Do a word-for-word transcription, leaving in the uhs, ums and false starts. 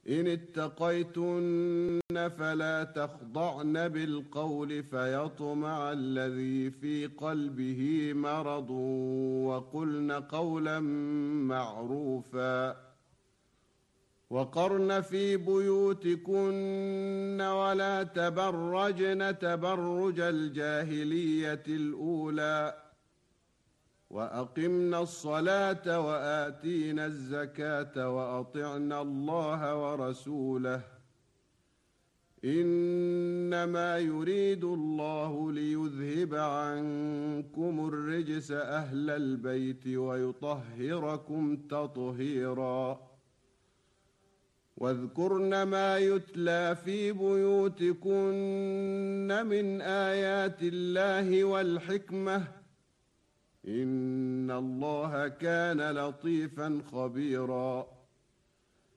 إن اتقيتن فلا تخضعن بالقول فيطمع الذي في قلبه مرض وقلن قولا معروفا وقرن في بيوتكن ولا تبرجن تبرج الجاهلية الأولى وأقمنا الصلاة وآتينا الزكاة وأطعنا الله ورسوله إنما يريد الله ليذهب عنكم الرجس أهل البيت ويطهركم تطهيرا واذكرن ما يتلى في بيوتكن من آيات الله والحكمة إن الله كان لطيفا خبيرا